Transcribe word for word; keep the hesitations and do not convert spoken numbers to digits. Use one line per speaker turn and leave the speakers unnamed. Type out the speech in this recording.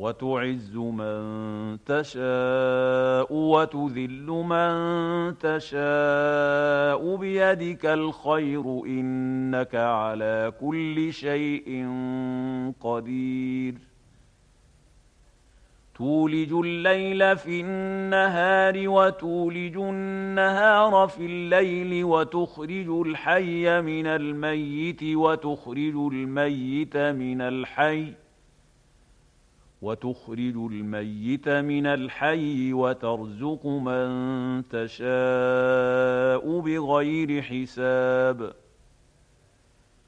وتعز من تشاء وتذل من تشاء بيدك الخير إنك على كل شيء قدير تولج الليل في النهار وتولج النهار في الليل وتخرج الحي من الميت وتخرج الميت من الحي وتخرج الميت من الحي وترزق من تشاء بغير حساب